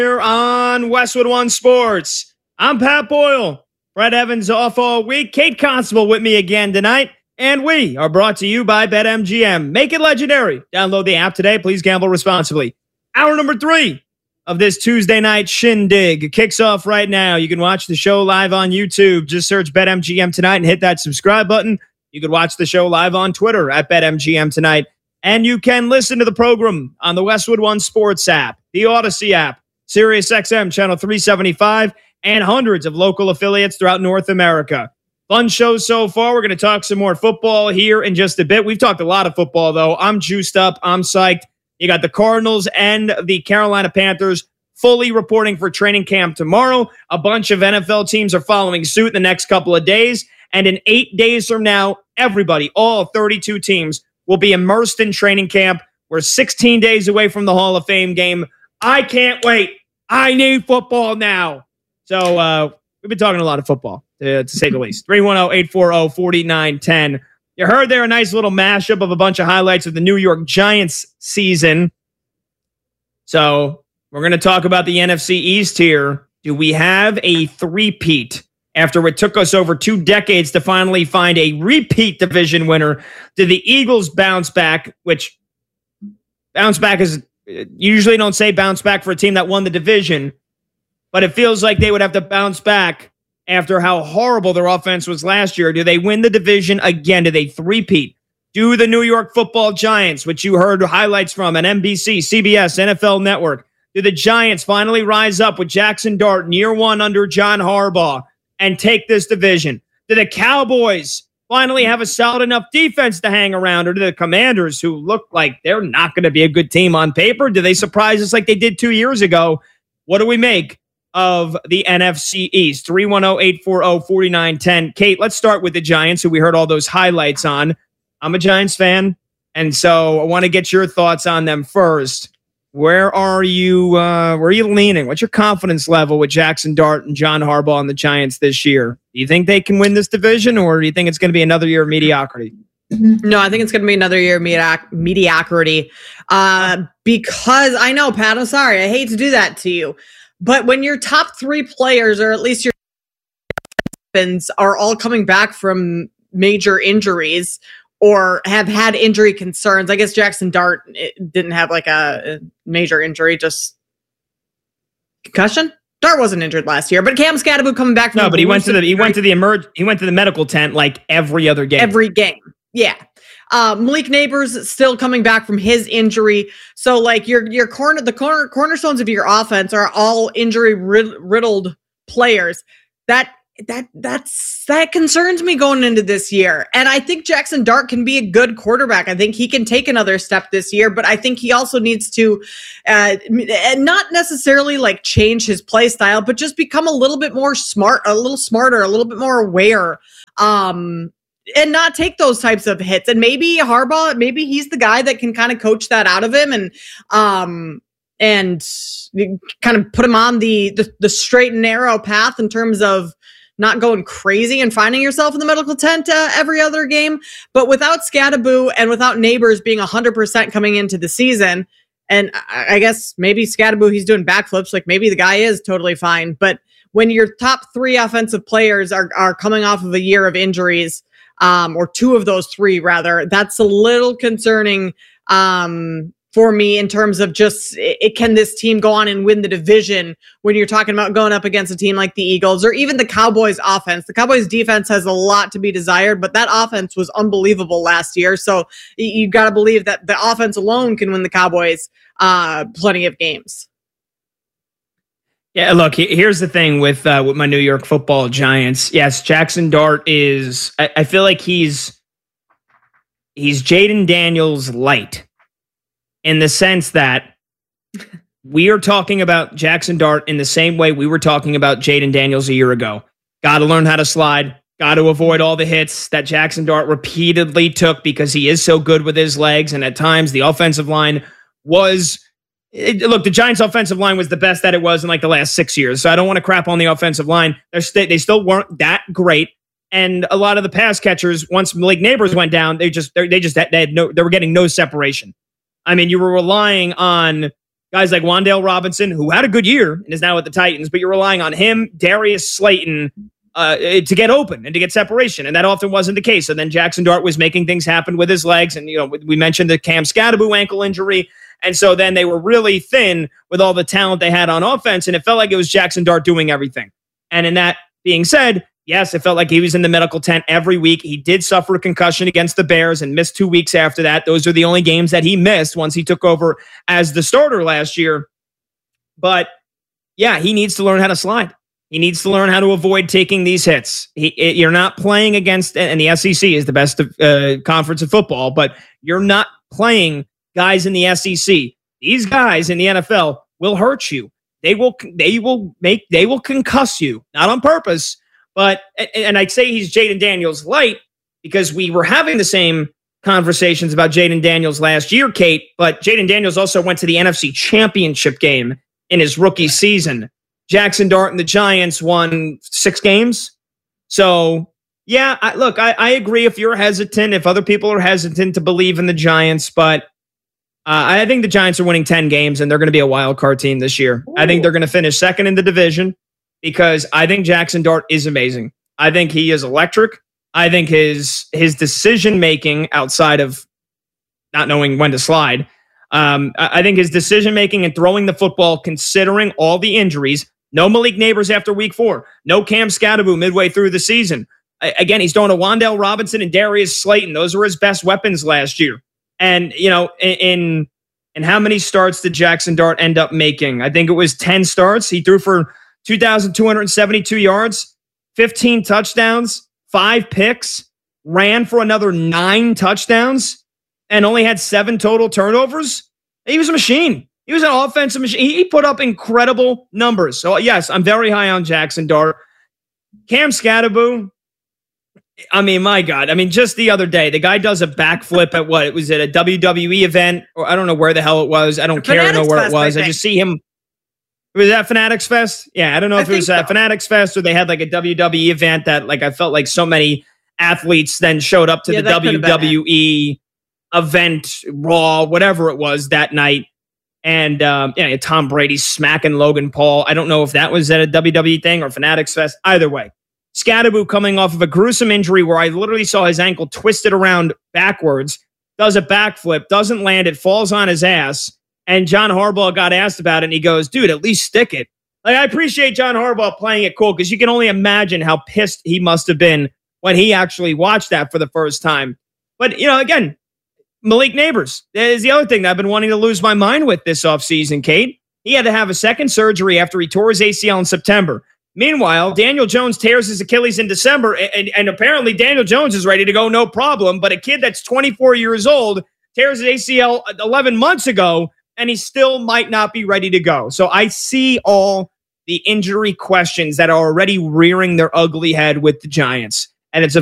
Here on Westwood One Sports. I'm Pat Boyle. Brett Evans off all week. Kate Constable with me again tonight. And we are brought to you by BetMGM. Make it legendary. Download the app today. Please gamble responsibly. Hour number 3 of this Tuesday night shindig kicks off right now. You can watch the show live on YouTube. Just search BetMGM tonight and hit that subscribe button. You can watch the show live on Twitter at BetMGM tonight. And you can listen to the program on the Westwood One Sports app, the Odyssey app, SiriusXM Channel 375, and hundreds of local affiliates throughout North America. Fun show so far. We're going to talk some more football here in just a bit. We've talked a lot of football, though. I'm juiced up. I'm psyched. You got the Cardinals and the Carolina Panthers fully reporting for training camp tomorrow. A bunch of NFL teams are following suit in the next couple of days. And in 8 days from now, everybody, all 32 teams, will be immersed in training camp. We're 16 days away from the Hall of Fame game. I can't wait. I need football now. So we've been talking a lot of football, to say the least. 310-840-4910. You heard there a nice little mashup of a bunch of highlights of the New York Giants season. So we're going to talk about the NFC East here. Do we have a three-peat after it took us over 2 decades to finally find a repeat division winner? Did the Eagles bounce back, which bounce back is... You usually don't say bounce back for a team that won the division, but it feels like they would have to bounce back after how horrible their offense was last year. Do they win the division again? Do they three-peat? Do the New York Football Giants, which you heard highlights from on NBC, CBS, NFL Network, do the Giants finally rise up with Jackson Dart in year 1 under John Harbaugh and take this division? Do the Cowboys finally have a solid enough defense to hang around? Or do the Commanders, who look like they're not going to be a good team on paper, do they surprise us like they did 2 years ago? What do we make of the NFC East? 310-840-4910. Kate, let's start with the Giants, who we heard all those highlights on. I'm a Giants fan, and so I want to get your thoughts on them first. Where are you leaning? What's your confidence level with Jackson Dart and John Harbaugh and the Giants this year? Do you think they can win this division, or do you think it's going to be another year of mediocrity? No, I think it's going to be another year of mediocrity. Because I know, Pat, I'm sorry. I hate to do that to you. But when your top 3 players, or at least your weapons, are all coming back from major injuries or have had injury concerns. I guess Jackson Dart didn't have like a major injury, just concussion. Dart wasn't injured last year, but Cam Skattebo coming back from he went to the medical tent like every other game. Every game. Yeah. Malik Neighbors still coming back from his injury. So like your cornerstones of your offense are all injury riddled players. That concerns me going into this year. And I think Jackson Dart can be a good quarterback. I think he can take another step this year, but I think he also needs to not necessarily like change his play style, but just become a little bit more smart, a little smarter, a little bit more aware, and not take those types of hits. And maybe Harbaugh, maybe he's the guy that can kind of coach that out of him and kind of put him on the straight and narrow path in terms of not going crazy and finding yourself in the medical tent every other game. But without Skattebo and without Neighbors being 100% coming into the season, and I guess maybe Skattebo, he's doing backflips, like maybe the guy is totally fine. But when your top 3 offensive players are coming off of a year of injuries, or 2 of those 3 rather, that's a little concerning for me in terms of just can this team go on and win the division when you're talking about going up against a team like the Eagles or even the Cowboys offense. The Cowboys defense has a lot to be desired, but that offense was unbelievable last year. So you got to believe that the offense alone can win the Cowboys plenty of games. Yeah, look, here's the thing with my New York Football Giants. Yes, Jackson Dart is, I feel like he's Jaden Daniels light, in the sense that we are talking about Jackson Dart in the same way we were talking about Jaden Daniels a year ago. Got to learn how to slide. Got to avoid all the hits that Jackson Dart repeatedly took because he is so good with his legs. And at times the offensive line was... Look, the Giants' offensive line was the best that it was in like the last 6 years. So I don't want to crap on the offensive line. They still weren't that great. And a lot of the pass catchers, once Malik Neighbors went down, they were getting no separation. I mean, you were relying on guys like Wan'Dale Robinson, who had a good year and is now at the Titans, but you're relying on him, Darius Slayton, to get open and to get separation. And that often wasn't the case. So then Jackson Dart was making things happen with his legs. And, we mentioned the Cam Skattebo ankle injury. And so then they were really thin with all the talent they had on offense. And it felt like it was Jackson Dart doing everything. And in that being said, yes, it felt like he was in the medical tent every week. He did suffer a concussion against the Bears and missed 2 weeks after that. Those are the only games that he missed once he took over as the starter last year. But yeah, he needs to learn how to slide. He needs to learn how to avoid taking these hits. You're not playing against, and the SEC is the best conference of football, but you're not playing guys in the SEC. These guys in the NFL will hurt you. They will concuss you, not on purpose. But, and I'd say he's Jayden Daniels light because we were having the same conversations about Jayden Daniels last year, Kate, but Jayden Daniels also went to the NFC Championship game in his rookie season. Jackson Dart and the Giants won 6 games. So, yeah, I agree if you're hesitant, if other people are hesitant to believe in the Giants, but I think the Giants are winning 10 games and they're going to be a wild card team this year. Ooh. I think they're going to finish second in the division because I think Jackson Dart is amazing. I think he is electric. I think his decision-making outside of not knowing when to slide, I think his decision-making and throwing the football, considering all the injuries, no Malik Neighbors after week 4, no Cam Skattebo midway through the season. Again, he's throwing to Wan'Dale Robinson and Darius Slayton. Those were his best weapons last year. And, in how many starts did Jackson Dart end up making? I think it was 10 starts. He threw for 2,272 yards, 15 touchdowns, 5 picks, ran for another 9 touchdowns, and only had 7 total turnovers. He was a machine. He was an offensive machine. He put up incredible numbers. So, yes, I'm very high on Jackson Dart. Cam Skattebo, I mean, my God. I mean, just the other day, the guy does a backflip at what? Was it a WWE event? Or I don't know where the hell it was. I don't care to know where it was. I just see him. Was that Fanatics Fest? Yeah, I don't know if it was Fanatics Fest or they had like a WWE event that like I felt like so many athletes then showed up to the WWE event, Raw, whatever it was that night. And Tom Brady smacking Logan Paul. I don't know if that was at a WWE thing or Fanatics Fest. Either way. Skattebo coming off of a gruesome injury where I literally saw his ankle twisted around backwards, does a backflip, doesn't land, it falls on his ass. And John Harbaugh got asked about it, and he goes, dude, at least stick it. Like, I appreciate John Harbaugh playing it cool because you can only imagine how pissed he must have been when he actually watched that for the first time. But, again, Malik Neighbors is the other thing that I've been wanting to lose my mind with this offseason, Kate. He had to have a second surgery after he tore his ACL in September. Meanwhile, Daniel Jones tears his Achilles in December, and apparently Daniel Jones is ready to go, no problem. But a kid that's 24 years old tears his ACL 11 months ago, and he still might not be ready to go. So I see all the injury questions that are already rearing their ugly head with the Giants. And it's a